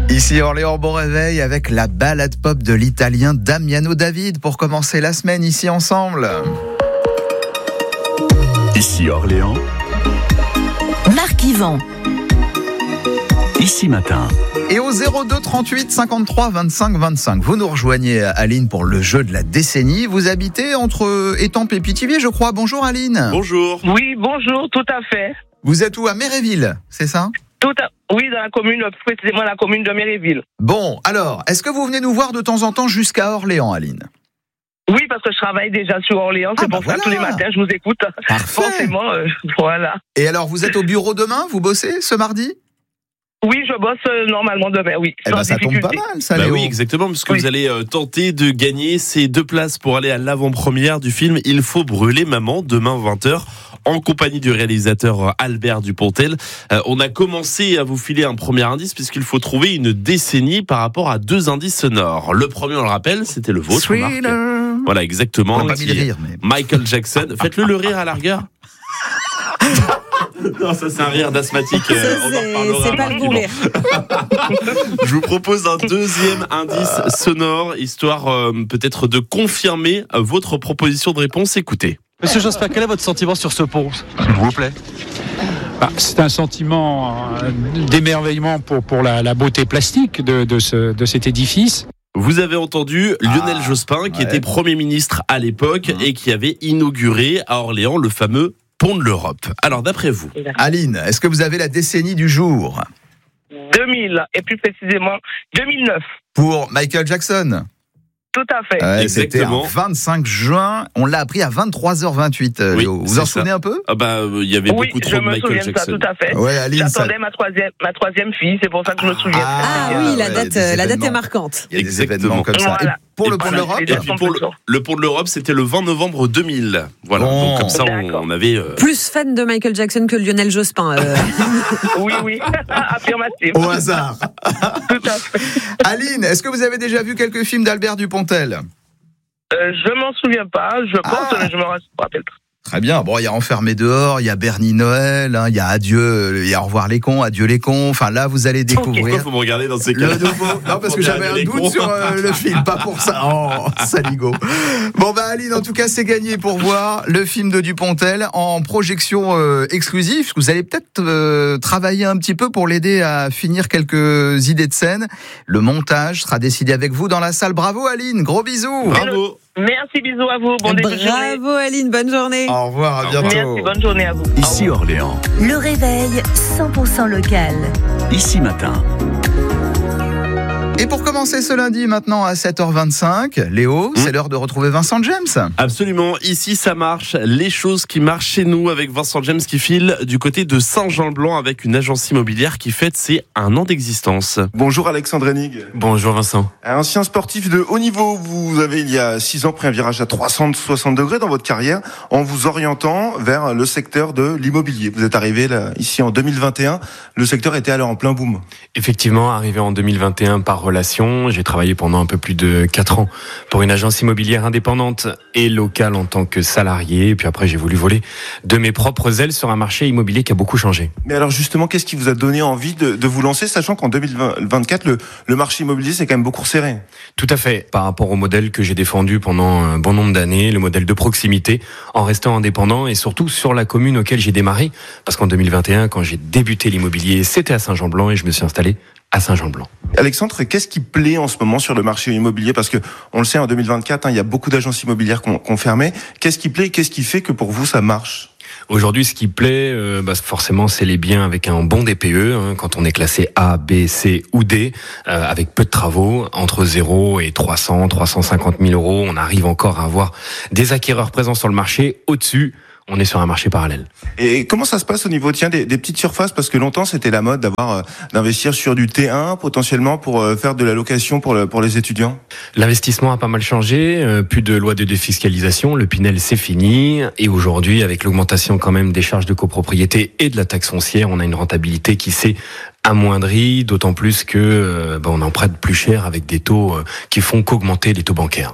Ici Orléans, bon réveil avec la balade pop de l'italien Damiano David pour commencer la semaine ici ensemble. Ici Orléans, Marc Yvan. Ici Matin. Et au 02 38 53 25 25, vous nous rejoignez Aline pour le jeu de la décennie. Vous habitez entre Étampes et Pithiviers, je crois. Bonjour Aline. Bonjour. Oui, bonjour, tout à fait. Vous êtes où, à Méréville, c'est ça ? Oui, dans la commune, précisément la commune de Méréville. Bon, alors, est-ce que vous venez nous voir de temps en temps jusqu'à Orléans, Aline ? Oui, parce que je travaille déjà sur Orléans, c'est pour ça que tous les matins je vous écoute. Parfait. Forcément, voilà. Et alors, vous êtes au bureau demain ? Vous bossez ce mardi ? Oui, je bosse normalement demain, oui. Eh ben, ça tombe pas mal, ça, Léo. Oui, exactement, parce que vous allez tenter de gagner ces 2 places pour aller à l'avant-première du film Il faut brûler maman, demain 20h, en compagnie du réalisateur Albert Dupontel. On a commencé à vous filer un premier indice, puisqu'il faut trouver une décennie par rapport à 2 indices sonores. Le premier, on le rappelle, c'était le vôtre, Marc. Voilà, exactement. On n'a pas mis le rire, mais... Michael Jackson. Faites-le le rire à la rigueur. Non, ça c'est un rire d'asthmatique. C'est pas le bon rire. Je vous propose un deuxième indice sonore, histoire peut-être de confirmer votre proposition de réponse. Écoutez. Monsieur Jospin, quel est votre sentiment sur ce pont, s'il vous plaît ? C'est un sentiment d'émerveillement pour la beauté plastique de cet édifice. Vous avez entendu Lionel Jospin, qui était Premier ministre à l'époque et qui avait inauguré à Orléans le fameux Pont de l'Europe. Alors, d'après vous, Aline, est-ce que vous avez la décennie du jour ? 2000, et plus précisément 2009. Pour Michael Jackson ? Tout à fait. C'était Exactement. un 25 juin, on l'a appris à 23h28. Oui, Léo. Vous c'est en souvenez un peu ? il y avait beaucoup trop de Michael Jackson. Je me souviens de ça, tout à fait. Ouais, Aline, j'attendais ma troisième fille, c'est pour ça que je me souviens. La date est marquante. Il y a des Exactement. événements comme ça. Voilà. Et pour le Pont de l'Europe ? Et puis pour le Pont de l'Europe, c'était le 20 novembre 2000. Voilà, Bon. donc comme ça, on avait... Plus fan de Michael Jackson que Lionel Jospin. Oui, affirmatif. Au hasard. Tout à fait. Aline, est-ce que vous avez déjà vu quelques films d'Albert Dupontel ? Je m'en souviens pas, je pense, mais je me rappelle pas. Très bien. Bon, il y a Enfermé dehors, il y a Bernie Noël, il y a Adieu, il y a Au revoir les cons, Adieu les cons. Enfin, là, vous allez Pourquoi découvrir faut me regarder dans ces cas-là ? le nouveau. Non, parce que j'avais un doute sur le film, pas pour ça. Oh, saligo. Bon, Aline, en tout cas, c'est gagné pour voir le film de Dupontel en projection exclusive. Vous allez peut-être travailler un petit peu pour l'aider à finir quelques idées de scène. Le montage sera décidé avec vous dans la salle. Bravo, Aline. Gros bisous. Bravo. Merci, bisous à vous. Bon début de journée. Bravo Aline, bonne journée. Au revoir, à bientôt. Merci, bonne journée à vous. Ici Orléans, Le réveil 100% local. Ici Matin. Et pour commencer ce lundi maintenant à 7h25, Léo, c'est l'heure de retrouver Vincent James. Absolument, ici ça marche, les choses qui marchent chez nous avec Vincent James qui file du côté de Saint-Jean-le-Blanc avec une agence immobilière qui fête ses 1 an d'existence. Bonjour Alexandre Hennig. Bonjour Vincent. Un ancien sportif de haut niveau, vous avez il y a 6 ans pris un virage à 360 degrés dans votre carrière en vous orientant vers le secteur de l'immobilier. Vous êtes arrivé là, ici en 2021, le secteur était alors en plein boom. Effectivement, arrivé en 2021 par relation, j'ai travaillé pendant un peu plus de 4 ans pour une agence immobilière indépendante et locale en tant que salarié. Puis après, j'ai voulu voler de mes propres ailes sur un marché immobilier qui a beaucoup changé. Mais alors justement, qu'est-ce qui vous a donné envie de vous lancer, sachant qu'en 2024, le marché immobilier c'est quand même beaucoup resserré? Tout à fait. Par rapport au modèle que j'ai défendu pendant un bon nombre d'années, le modèle de proximité, en restant indépendant et surtout sur la commune auquel j'ai démarré. Parce qu'en 2021, quand j'ai débuté l'immobilier, c'était à Saint-Jean-Blanc et je me suis installé à Saint-Jean-Blanc. Alexandre, qu'est-ce qui plaît en ce moment sur le marché immobilier? Parce que on le sait, en 2024, il y a beaucoup d'agences immobilières qui ont fermé. Qu'est-ce qui plaît? Qu'est-ce qui fait que pour vous ça marche? Aujourd'hui, ce qui plaît, forcément, c'est les biens avec un bon DPE, quand on est classé A, B, C ou D, avec peu de travaux, entre 0 et 300, 350 000 euros. On arrive encore à avoir des acquéreurs présents sur le marché. Au-dessus, on est sur un marché parallèle. Et comment ça se passe au niveau des petites surfaces? Parce que longtemps, c'était la mode d'investir sur du T1, potentiellement, pour faire de la location pour les étudiants. L'investissement a pas mal changé, plus de loi de défiscalisation, le Pinel c'est fini, et aujourd'hui, avec l'augmentation quand même des charges de copropriété et de la taxe foncière, on a une rentabilité qui s'est amoindrie, d'autant plus que on en prête plus cher avec des taux qui font qu'augmenter les taux bancaires.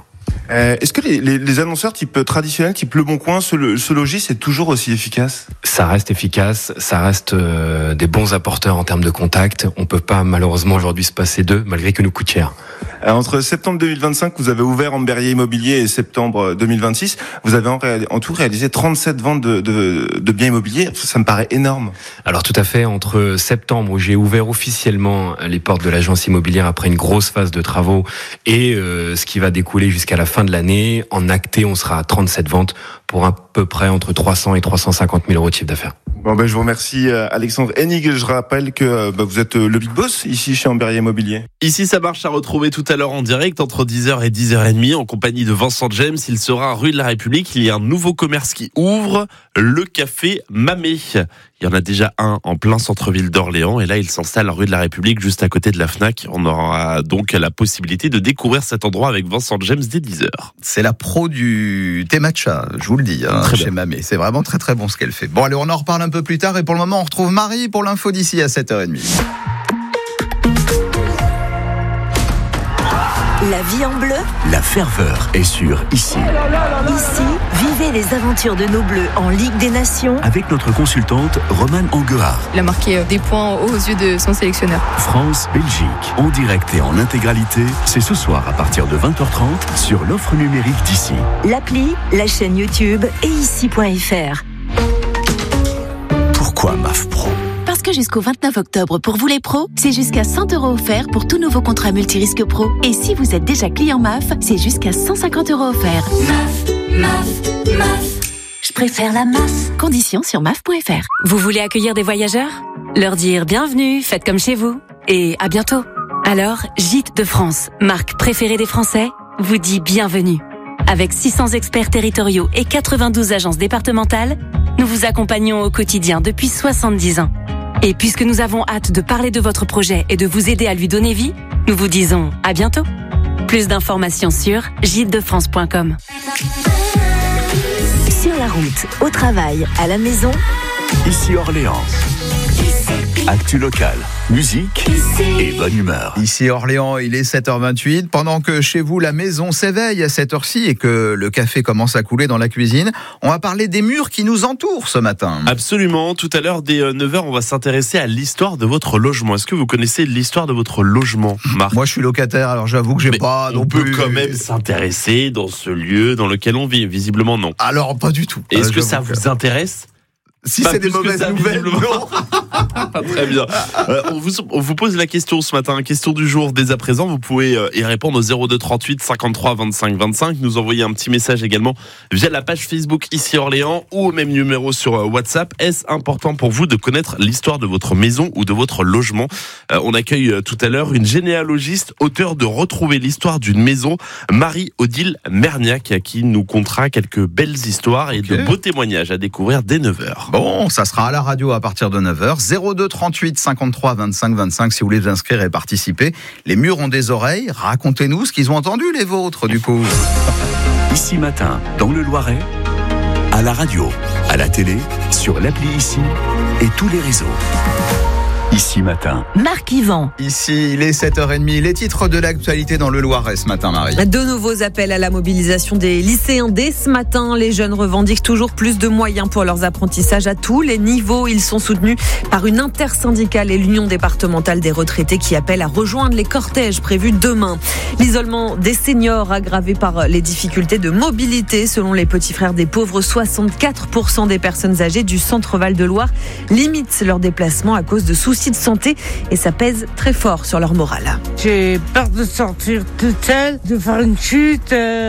Est-ce que les annonceurs traditionnels, type Le Bon Coin, ce logis, c'est toujours aussi efficace ? Ça reste efficace, ça reste des bons apporteurs en termes de contact. On peut pas malheureusement aujourd'hui se passer d'eux, malgré que nous coûtent cher. Entre septembre 2025, vous avez ouvert Amberier Immobilier, et septembre 2026, vous avez en tout réalisé 37 ventes de biens immobiliers. Ça me paraît énorme. Alors tout à fait, entre septembre où j'ai ouvert officiellement les portes de l'agence immobilière après une grosse phase de travaux et ce qui va découler jusqu'à la fin de l'année, en acté, on sera à 37 ventes pour à peu près entre 300 et 350 000 euros de chiffre d'affaires. Bon, je vous remercie Alexandre Hennig. Je rappelle que vous êtes le big boss ici chez Amberier Immobilier. Ici, ça marche à retrouver tout à l'heure en direct entre 10h et 10h30 en compagnie de Vincent James. Il sera rue de la République. Il y a un nouveau commerce qui ouvre, le café Mamé. Il y en a déjà un en plein centre-ville d'Orléans et là, il s'installe rue de la République juste à côté de la Fnac. On aura donc la possibilité de découvrir cet endroit avec Vincent James dès 10h. C'est la pro du thé matcha, je vous le dis, chez Mamé. C'est vraiment très très bon ce qu'elle fait. Bon, allez, on en reparle un peu plus tard et pour le moment, on retrouve Marie pour l'info d'ici à 7h30. La vie en bleu. La ferveur est sur Ici. Ici, vivez les aventures de nos bleus en Ligue des Nations. Avec notre consultante Romane Anguard. Il a marqué des points aux yeux de son sélectionneur. France-Belgique, en direct et en intégralité, c'est ce soir à partir de 20h30 sur l'offre numérique d'Ici. L'appli, la chaîne YouTube et ici.fr. Pourquoi MAF Pro ? Parce que jusqu'au 29 octobre, pour vous les pros, c'est jusqu'à 100 € offerts pour tout nouveau contrat multirisque pro. Et si vous êtes déjà client MAF, c'est jusqu'à 150 € offerts. MAF. Je préfère la MAF. Conditions sur maf.fr. Vous voulez accueillir des voyageurs ? Leur dire bienvenue, faites comme chez vous. Et à bientôt. Alors, Gîtes de France, marque préférée des Français, vous dit bienvenue. Avec 600 experts territoriaux et 92 agences départementales, nous vous accompagnons au quotidien depuis 70 ans. Et puisque nous avons hâte de parler de votre projet et de vous aider à lui donner vie, nous vous disons à bientôt. Plus d'informations sur gîtesdefrance.com. Sur la route, au travail, à la maison. Ici Orléans. Actu locale, musique et bonne humeur. Ici Orléans, il est 7h28. Pendant que chez vous, la maison s'éveille à cette heure-ci et que le café commence à couler dans la cuisine, on va parler des murs qui nous entourent ce matin. Absolument. Tout à l'heure, dès 9h, on va s'intéresser à l'histoire de votre logement. Est-ce que vous connaissez l'histoire de votre logement, Marc ? Moi, je suis locataire, alors j'avoue que j'ai pas non plus... On peut quand même s'intéresser dans ce lieu dans lequel on vit. Visiblement, non. Alors, pas du tout. Est-ce que ça vous intéresse ? Si c'est des mauvaises nouvelles, non. Très bien. On vous pose la question ce matin, question du jour. Dès à présent, vous pouvez y répondre au 02 38 53 25 25. Nous envoyer un petit message également via la page Facebook Ici Orléans ou au même numéro sur WhatsApp. Est-ce important pour vous de connaître l'histoire de votre maison ou de votre logement ? On accueille tout à l'heure une généalogiste, auteure de Retrouver l'histoire d'une maison, Marie-Odile Merniac, à qui nous contera quelques belles histoires et de beaux témoignages à découvrir dès 9h. Bon, ça sera à la radio à partir de 9h. 02 38 53 25 25 si vous voulez vous inscrire et participer. Les murs ont des oreilles. Racontez-nous ce qu'ils ont entendu, les vôtres, du coup. Ici matin, dans le Loiret, à la radio, à la télé, sur l'appli Ici et tous les réseaux. Ici matin. Marc Yvan. Ici, il est 7h30. Les titres de l'actualité dans le Loiret ce matin, Marie. De nouveaux appels à la mobilisation des lycéens dès ce matin. Les jeunes revendiquent toujours plus de moyens pour leurs apprentissages à tous les niveaux. Ils sont soutenus par une intersyndicale et l'Union départementale des retraités qui appelle à rejoindre les cortèges prévus demain. L'isolement des seniors aggravé par les difficultés de mobilité. Selon les petits frères des pauvres, 64% des personnes âgées du centre Val-de-Loire limitent leurs déplacements à cause de soucis de santé et ça pèse très fort sur leur morale. J'ai peur de sortir toute seule, de faire une chute.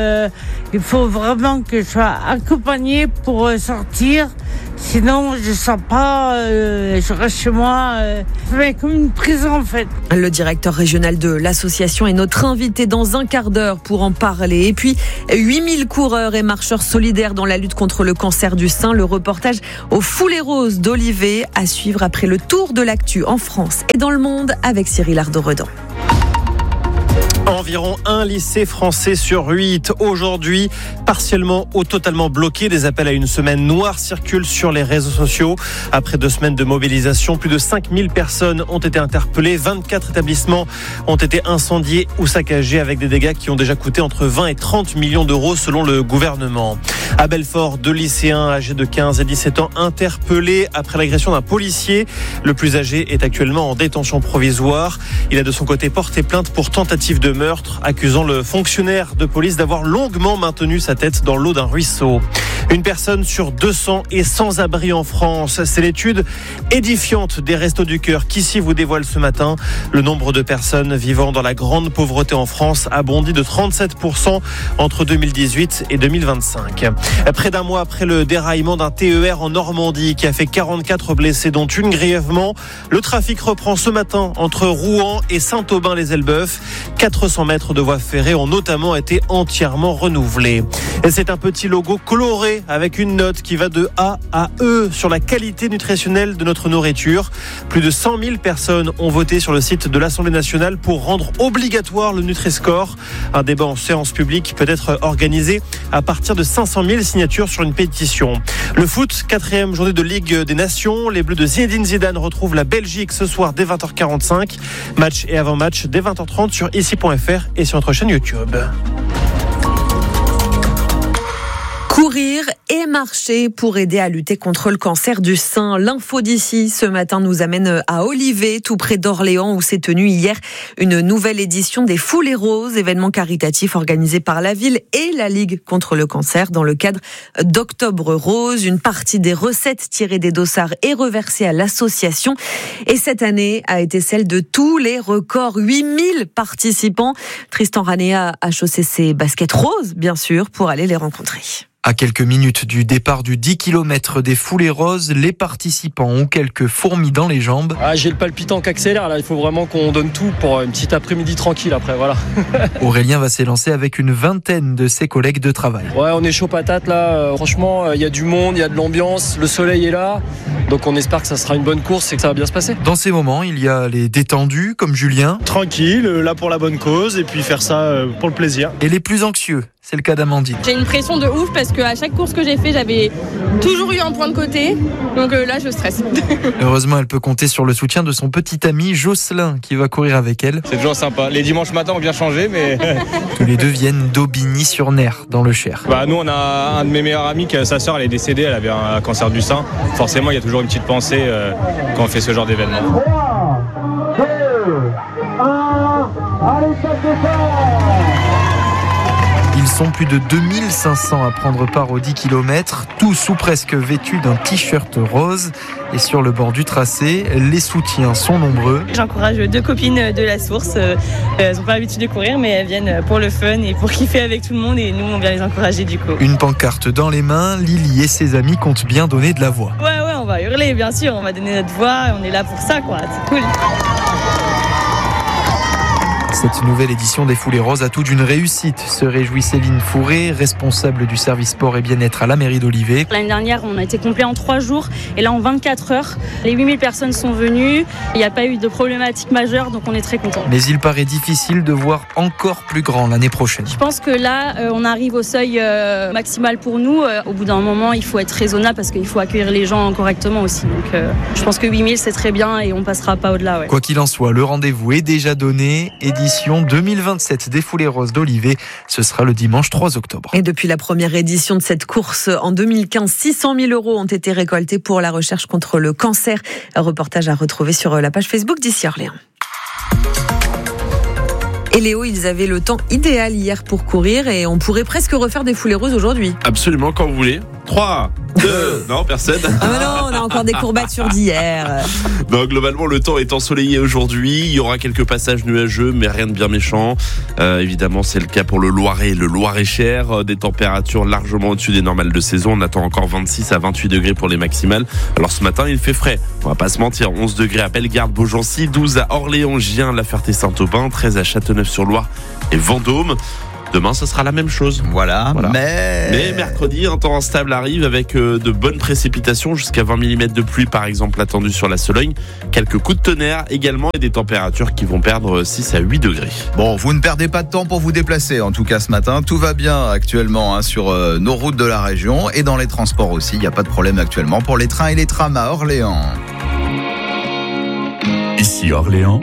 Il faut vraiment que je sois accompagnée pour sortir. Sinon, je sens pas, je reste chez moi. C'est comme une prison en fait. Le directeur régional de l'association est notre invité dans un quart d'heure pour en parler. Et puis, 8000 coureurs et marcheurs solidaires dans la lutte contre le cancer du sein. Le reportage au Foulée Rose d'Olivet à suivre après le tour de l'actu en France et dans le monde avec Cyril Ardo-Redan. Environ un lycée français sur 8 aujourd'hui, partiellement ou totalement bloqué. Des appels à une semaine noire circulent sur les réseaux sociaux. Après 2 semaines de mobilisation, plus de 5000 personnes ont été interpellées. 24 établissements ont été incendiés ou saccagés avec des dégâts qui ont déjà coûté entre 20 et 30 millions d'euros selon le gouvernement. À Belfort, 2 lycéens âgés de 15 et 17 ans interpellés après l'agression d'un policier. Le plus âgé est actuellement en détention provisoire. Il a de son côté porté plainte pour tentative de meurtre, accusant le fonctionnaire de police d'avoir longuement maintenu sa tête dans l'eau d'un ruisseau. Une personne sur 200 est sans abri en France. C'est l'étude édifiante des Restos du Cœur qu'ici vous dévoile ce matin. Le nombre de personnes vivant dans la grande pauvreté en France a bondi de 37% entre 2018 et 2025. Près d'un mois après le déraillement d'un TER en Normandie qui a fait 44 blessés, dont une grièvement, le trafic reprend ce matin entre Rouen et Saint-Aubin-les-Elbeuf. 400 mètres de voies ferrées ont notamment été entièrement renouvelés. Et c'est un petit logo coloré avec une note qui va de A à E sur la qualité nutritionnelle de notre nourriture. Plus de 100 000 personnes ont voté sur le site de l'Assemblée nationale pour rendre obligatoire le Nutri-Score. Un débat en séance publique peut être organisé à partir de 500 000 signatures sur une pétition. Le foot, 4e journée de Ligue des Nations. Les Bleus de Zinedine Zidane retrouvent la Belgique ce soir dès 20h45. Match et avant-match dès 20h30 sur ici.fr et sur notre chaîne YouTube. Courir et marcher pour aider à lutter contre le cancer du sein. L'info d'ici ce matin nous amène à Olivet, tout près d'Orléans, où s'est tenue hier une nouvelle édition des Foulées Roses, événement caritatif organisé par la ville et la Ligue contre le cancer dans le cadre d'Octobre Rose. Une partie des recettes tirées des dossards est reversée à l'association. Et cette année a été celle de tous les records. 8000 participants. Tristan Ranéa a chaussé ses baskets roses, bien sûr, pour aller les rencontrer. À quelques minutes du départ du 10 km des Foulées Roses, les participants ont quelques fourmis dans les jambes. J'ai le palpitant qui accélère, là. Il faut vraiment qu'on donne tout pour une petite après-midi tranquille après, voilà. Aurélien va s'élancer avec une vingtaine de ses collègues de travail. Ouais, on est chaud patate là. Franchement, il y a du monde, il y a de l'ambiance, le soleil est là. Donc on espère que ça sera une bonne course et que ça va bien se passer. Dans ces moments, il y a les détendus comme Julien. Tranquille, là pour la bonne cause et puis faire ça pour le plaisir. Et les plus anxieux. C'est le cas d'Amandine. J'ai une pression de ouf parce qu'à chaque course que j'ai fait, j'avais toujours eu un point de côté. Donc là, je stresse. Heureusement, elle peut compter sur le soutien de son petit ami Jocelyn qui va courir avec elle. C'est toujours sympa. Les dimanches matins ont bien changé, mais... Tous les deux viennent d'Aubigny-sur-Ner, dans le Cher. Nous, on a un de mes meilleurs amis, sa sœur, elle est décédée, elle avait un cancer du sein. Forcément, il y a toujours une petite pensée quand on fait ce genre d'événement. 3, 2, 1, allez, ça Ils sont plus de 2500 à prendre part aux 10 km, tous ou presque vêtus d'un t-shirt rose. Et sur le bord du tracé, les soutiens sont nombreux. J'encourage 2 copines de la source. Elles n'ont pas l'habitude de courir, mais elles viennent pour le fun et pour kiffer avec tout le monde. Et nous, on vient les encourager du coup. Une pancarte dans les mains, Lily et ses amis comptent bien donner de la voix. Ouais, on va hurler, bien sûr. On va donner notre voix. On est là pour ça, quoi. C'est cool. Cette nouvelle édition des Foulées Roses a tout d'une réussite, se réjouit Céline Fourré, responsable du service sport et bien-être à la mairie d'Olivet. L'année dernière, on a été complet en 3 jours et là en 24 heures, les 8000 personnes sont venues. Il n'y a pas eu de problématique majeure, donc on est très contents. Mais il paraît difficile de voir encore plus grand l'année prochaine. Je pense que là, on arrive au seuil maximal pour nous. Au bout d'un moment, il faut être raisonnable parce qu'il faut accueillir les gens correctement aussi. Donc je pense que 8000, c'est très bien et on passera pas au-delà. Ouais. Quoi qu'il en soit, le rendez-vous est déjà donné. Édition 2027 des Foulées Roses d'Olivet. Ce sera le dimanche 3 octobre. Et depuis la première édition de cette course en 2015, 600 000 € ont été récoltés pour la recherche contre le cancer. Un reportage à retrouver sur la page Facebook d'Ici Orléans. Et Léo, ils avaient le temps idéal hier pour courir et on pourrait presque refaire des Foulées Roses aujourd'hui. Absolument, quand vous voulez. 3, 2, non, personne. Ah mais non, on a encore des courbatures d'hier. Non, globalement, le temps est ensoleillé aujourd'hui. Il y aura quelques passages nuageux, mais rien de bien méchant. Évidemment, c'est le cas pour le Loiret et le Loir-et-Cher. Des températures largement au-dessus des normales de saison. On attend encore 26 à 28 degrés pour les maximales. Alors ce matin, il fait frais. On va pas se mentir. 11 degrés à Bellegarde, Beaugency, 12 à Orléans, Gien, La Ferté-Saint-Aubin, 13 à Châteauneuf-sur-Loire et Vendôme. Demain, ce sera la même chose. Voilà. Mais mercredi, un temps instable arrive avec de bonnes précipitations, jusqu'à 20 mm de pluie par exemple attendue sur la Sologne. Quelques coups de tonnerre également et des températures qui vont perdre 6 à 8 degrés. Bon, vous ne perdez pas de temps pour vous déplacer en tout cas ce matin. Tout va bien actuellement sur nos routes de la région et dans les transports aussi. Il n'y a pas de problème actuellement pour les trains et les trams à Orléans. Ici Orléans.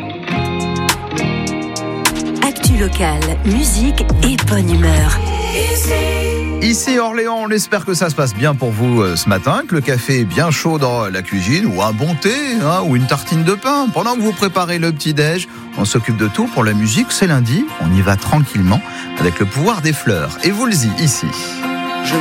Actu locale, musique et bonne humeur. Ici Orléans, on espère que ça se passe bien pour vous ce matin, que le café est bien chaud dans la cuisine, ou un bon thé, ou une tartine de pain. Pendant que vous préparez le petit-déj, on s'occupe de tout. Pour la musique, c'est lundi, on y va tranquillement avec le pouvoir des fleurs. Et vous le dites ici.